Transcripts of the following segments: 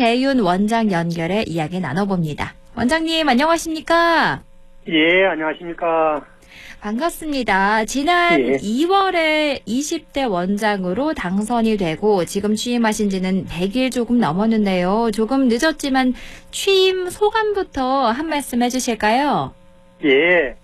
김대윤 원장 연결해 이야기 나눠봅니다. 원장님 안녕하십니까? 예, 안녕하십니까? 반갑습니다. 지난 예. 2월에 20대 원장으로 당선이 되고 지금 취임하신 지는 100일 조금 넘었는데요. 조금 늦었지만 취임 소감부터 한 말씀 해주실까요? 예,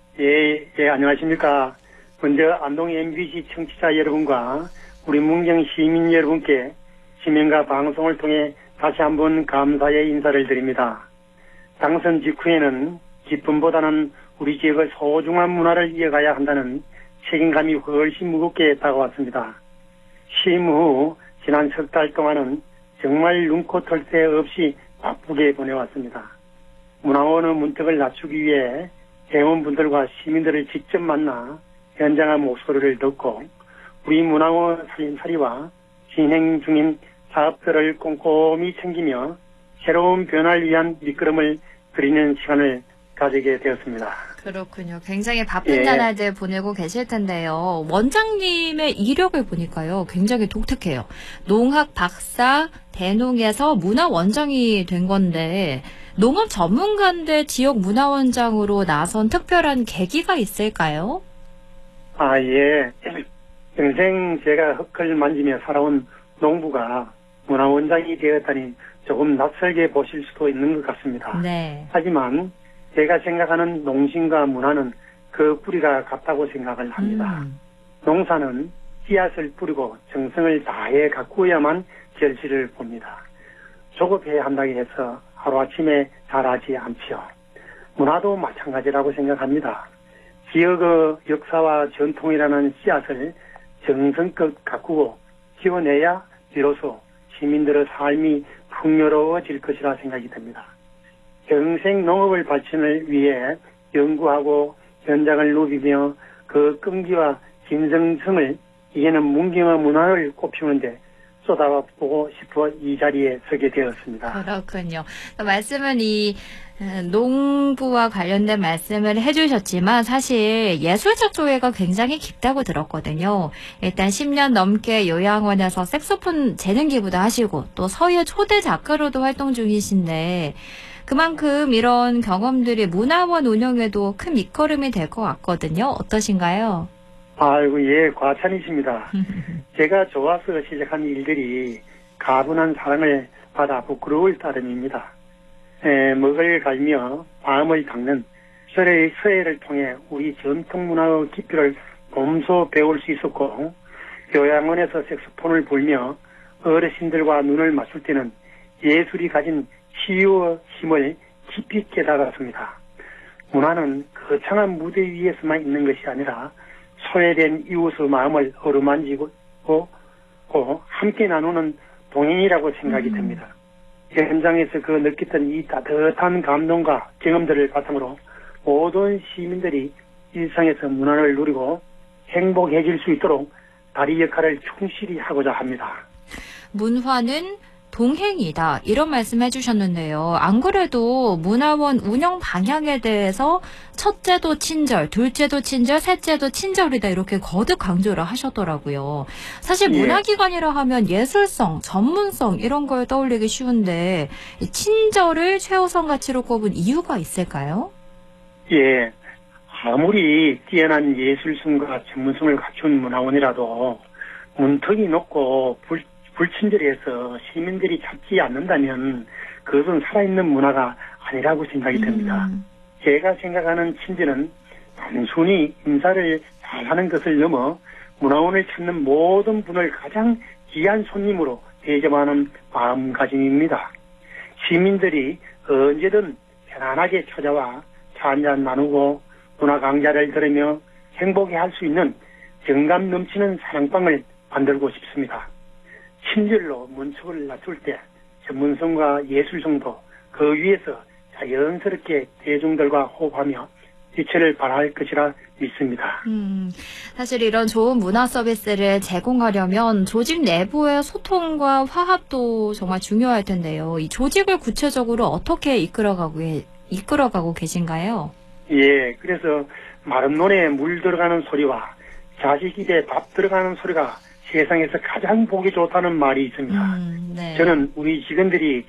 안녕하십니까? 먼저 안동 MBC 청취자 여러분과 우리 문경 시민 여러분께 지명과 방송을 통해 다시 한번 감사의 인사를 드립니다. 당선 직후에는 기쁨보다는 우리 지역의 소중한 문화를 이어가야 한다는 책임감이 훨씬 무겁게 다가왔습니다. 취임 후 지난 석 달 동안은 정말 눈코 털 새 없이 바쁘게 보내왔습니다. 문화원의 문턱을 낮추기 위해 회원분들과 시민들을 직접 만나 현장의 목소리를 듣고 우리 문화원 살림살이와 진행 중인 사업들을 꼼꼼히 챙기며 새로운 변화를 위한 밑거름을 그리는 시간을 가지게 되었습니다. 그렇군요. 굉장히 바쁜 나날들 보내고 계실 텐데요. 원장님의 이력을 보니까요. 굉장히 독특해요. 농학 박사, 대농에서 문화원장이 된 건데 농업 전문가인데 지역 문화원장으로 나선 특별한 계기가 있을까요? 예. 평생 제가 흙을 만지며 살아온 농부가 문화원장이 되었다니 조금 낯설게 보실 수도 있는 것 같습니다. 네. 하지만 제가 생각하는 농심과 문화는 그 뿌리가 같다고 생각을 합니다. 농사는 씨앗을 뿌리고 정성을 다해 가꾸어야만 결실을 봅니다. 조급해야 한다고 해서 하루아침에 자라지 않지요. 문화도 마찬가지라고 생각합니다. 지역의 역사와 전통이라는 씨앗을 정성껏 가꾸고 키워내야 비로소 시민들의 삶이 풍요로워질 것이라 생각이 듭니다. 평생 농업을 발전을 위해 연구하고 현장을 누비며 그 끈기와 진정성을 이제는 문경의 문화를 꽃피우는데 쏟아보고 싶어 이 자리에 서게 되었습니다. 그렇군요. 말씀은 이 농부와 관련된 말씀을 해주셨지만 사실 예술적 조예가 굉장히 깊다고 들었거든요. 일단 10년 넘게 요양원에서 색소폰 재능기부도 하시고 또 서예 초대 작가로도 활동 중이신데 그만큼 이런 경험들이 문화원 운영에도 큰 밑거름이 될 것 같거든요. 어떠신가요? 아이고, 예, 과찬이십니다. 제가 좋아서 시작한 일들이 가분한 사랑을 받아 부끄러울 따름입니다. 먹을 갈며 마음을 닦는 서예를 통해 우리 전통 문화의 깊이를 몸소 배울 수 있었고, 요양원에서 색소폰을 불며 어르신들과 눈을 맞출 때는 예술이 가진 치유의 힘을 깊이 깨달았습니다. 문화는 거창한 무대 위에서만 있는 것이 아니라 소외된 이웃의 마음을 어루만지고 함께 나누는 동행이라고 생각이 듭니다. 현장에서 그 느꼈던 이 따뜻한 감동과 경험들을 바탕으로 모든 시민들이 일상에서 문화를 누리고 행복해질 수 있도록 다리 역할을 충실히 하고자 합니다. 문화는 동행이다. 이런 말씀 해주셨는데요. 안 그래도 문화원 운영 방향에 대해서 첫째도 친절, 둘째도 친절, 셋째도 친절이다. 이렇게 거듭 강조를 하셨더라고요. 사실 문화기관이라 하면 예술성, 전문성 이런 걸 떠올리기 쉬운데 친절을 최우선 가치로 꼽은 이유가 있을까요? 예. 아무리 뛰어난 예술성과 전문성을 갖춘 문화원이라도 문턱이 높고 불친절해서 시민들이 찾지 않는다면 그것은 살아있는 문화가 아니라고 생각이 듭니다. 제가 생각하는 친절은 단순히 인사를 잘하는 것을 넘어 문화원을 찾는 모든 분을 가장 귀한 손님으로 대접하는 마음가짐입니다. 시민들이 언제든 편안하게 찾아와 차 한잔 나누고 문화 강좌를 들으며 행복해할 수 있는 정감 넘치는 사랑방을 만들고 싶습니다. 친절로 문턱을 낮출 때 전문성과 예술성도 그 위에서 자연스럽게 대중들과 호흡하며 빛을 발할 것이라 믿습니다. 사실 이런 좋은 문화 서비스를 제공하려면 조직 내부의 소통과 화합도 정말 중요할 텐데요. 이 조직을 구체적으로 어떻게 이끌어가고 계신가요? 예, 그래서 마른 논에 물 들어가는 소리와 자식 입에 밥 들어가는 소리가 세상에서 가장 보기 좋다는 말이 있습니다. 네. 저는 우리 직원들이